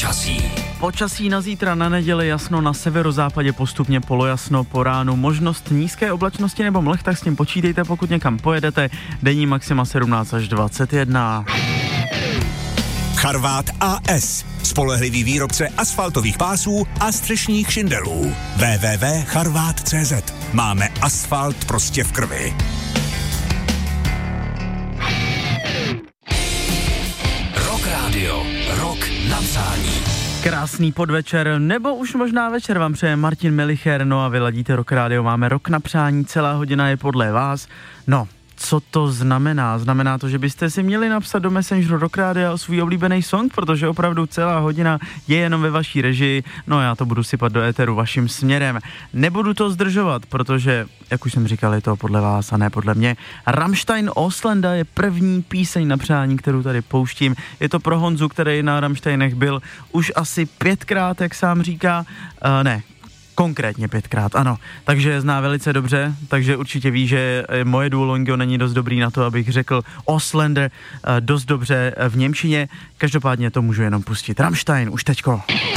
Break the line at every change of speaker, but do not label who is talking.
Počasí na zítra, na neděli jasno, na severozápadě postupně polojasno, po ránu možnost nízké oblačnosti nebo mlh, tak s tím počítejte, pokud někam pojedete. Denní maxima 17 až 21.
Charvát AS. Spolehlivý výrobce asfaltových pásů a střešních šindelů. www.charvát.cz. Máme asfalt prostě v krvi.
Rock Radio. Rok na přání.
Krásný podvečer, nebo už možná večer vám přeje Martin Melicher, no a vy ladíte Rock Radio, máme rok na přání, celá hodina je podle vás. No, co to znamená? Znamená to, že byste si měli napsat do Messengeru Rock Radio svůj oblíbený song, protože opravdu celá hodina je jenom ve vaší režii, no já to budu sypat do éteru vaším směrem. Nebudu to zdržovat, protože, jak už jsem říkal, je to podle vás a ne podle mě. Rammstein Ausländer je první píseň na přání, kterou tady pouštím. Je to pro Honzu, který na Rammsteinech byl už asi 5krát, jak sám říká, konkrétně 5krát, ano. Takže je zná velice dobře, takže určitě ví, že moje Duolingo není dost dobrý na to, abych řekl Ausländer dost dobře v němčině. Každopádně to můžu jenom pustit. Rammstein, už teďko.